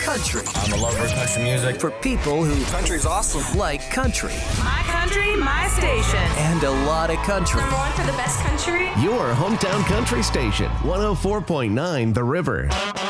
country. I'm a lover of country music. For people who Country's awesome. like country. My country, my station. And a lot of country. Number one for the best country. Your hometown country station, 104.9 The River.